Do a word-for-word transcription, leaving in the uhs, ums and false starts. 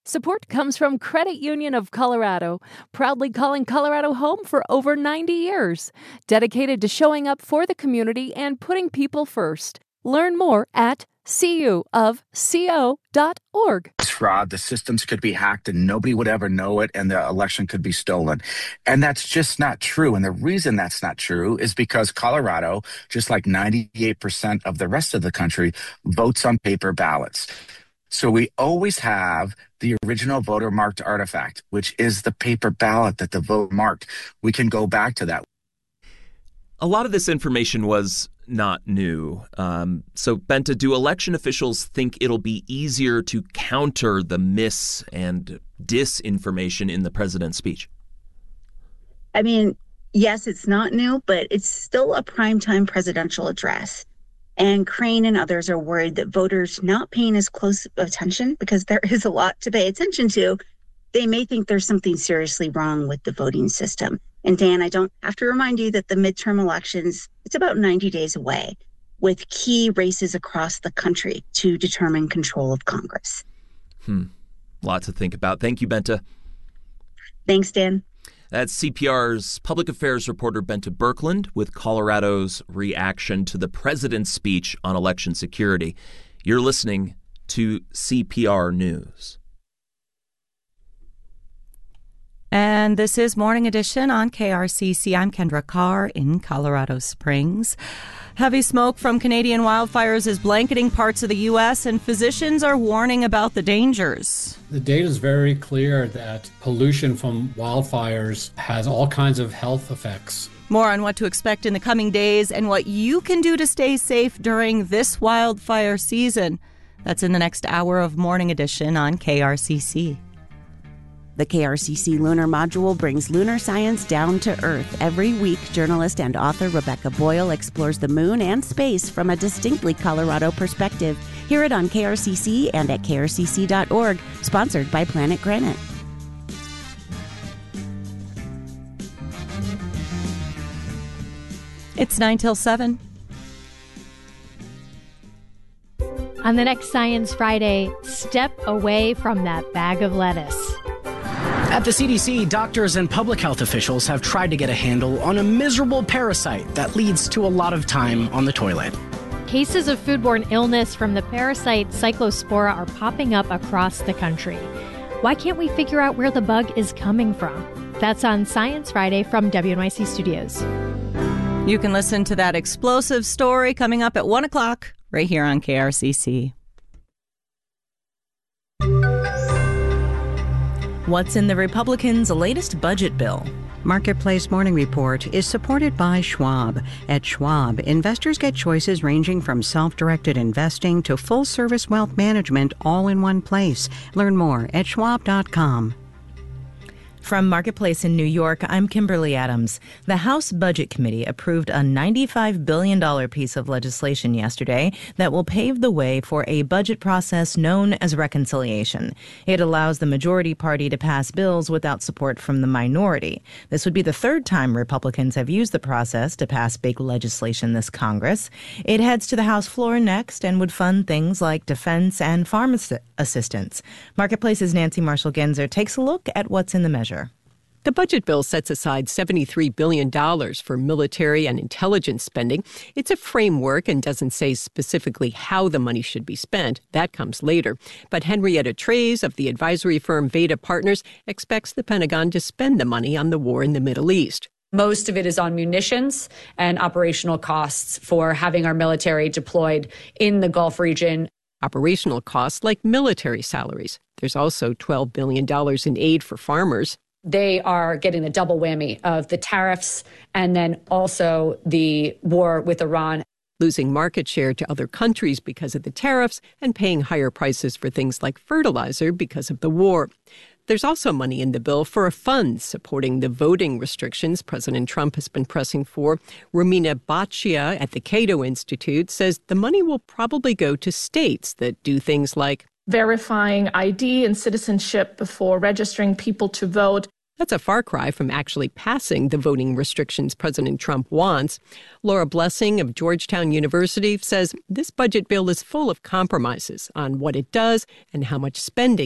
Support comes from Credit Union of Colorado, proudly calling Colorado home for over ninety years, dedicated to showing up for the community and putting people first. Learn more at c u of co dot org. Fraud, the systems could be hacked and nobody would ever know it, and the election could be stolen. And that's just not true. And the reason that's not true is because Colorado, just like ninety-eight percent of the rest of the country, votes on paper ballots. So we always have the original voter marked artifact, which is the paper ballot that the vote marked. We can go back to that. A lot of this information was not new. Um, so, Bente, do election officials think it'll be easier to counter the mis and disinformation in the president's speech? I mean, yes, it's not new, but it's still a primetime presidential address. And Crane and others are worried that voters not paying as close attention, because there is a lot to pay attention to, they may think there's something seriously wrong with the voting system. And Dan, I don't have to remind you that the midterm elections, it's about ninety days away, with key races across the country to determine control of Congress. Hmm. Lot to think about. Thank you, Bente. Thanks, Dan. That's C P R's public affairs reporter Bente Birkeland with Colorado's reaction to the president's speech on election security. You're listening to C P R News. And this is Morning Edition on K R C C. I'm Kendra Carr in Colorado Springs. Heavy smoke from Canadian wildfires is blanketing parts of the U S, and physicians are warning about the dangers. The data is very clear that pollution from wildfires has all kinds of health effects. More on what to expect in the coming days and what you can do to stay safe during this wildfire season. That's in the next hour of Morning Edition on K R C C. The K R C C Lunar Module brings lunar science down to Earth. Every week, journalist and author Rebecca Boyle explores the moon and space from a distinctly Colorado perspective. Hear it on K R C C and at K R C C dot org, sponsored by Planet Granite. It's nine till seven. On the next Science Friday, step away from that bag of lettuce. At the C D C, doctors and public health officials have tried to get a handle on a miserable parasite that leads to a lot of time on the toilet. Cases of foodborne illness from the parasite Cyclospora are popping up across the country. Why can't we figure out where the bug is coming from? That's on Science Friday from W N Y C Studios. You can listen to that explosive story coming up at one o'clock right here on K R C C. What's in the Republicans' latest budget bill? Marketplace Morning Report is supported by Schwab. At Schwab, investors get choices ranging from self-directed investing to full-service wealth management all in one place. Learn more at schwab dot com. From Marketplace in New York, I'm Kimberly Adams. The House Budget Committee approved a ninety-five billion dollars piece of legislation yesterday that will pave the way for a budget process known as reconciliation. It allows the majority party to pass bills without support from the minority. This would be the third time Republicans have used the process to pass big legislation this Congress. It heads to the House floor next and would fund things like defense and farm ass- assistance. Marketplace's Nancy Marshall-Genzer takes a look at what's in the measure. The budget bill sets aside seventy-three billion dollars for military and intelligence spending. It's a framework and doesn't say specifically how the money should be spent. That comes later. But Henrietta Treyz of the advisory firm Veda Partners expects the Pentagon to spend the money on the war in the Middle East. Most of it is on munitions and operational costs for having our military deployed in the Gulf region. Operational costs like military salaries. There's also twelve billion dollars in aid for farmers. They are getting the double whammy of the tariffs and then also the war with Iran. Losing market share to other countries because of the tariffs and paying higher prices for things like fertilizer because of the war. There's also money in the bill for a fund supporting the voting restrictions President Trump has been pressing for. Romina Baccia at the Cato Institute says the money will probably go to states that do things like verifying I D and citizenship before registering people to vote. That's a far cry from actually passing the voting restrictions President Trump wants. Laura Blessing of Georgetown University says this budget bill is full of compromises on what it does and how much spending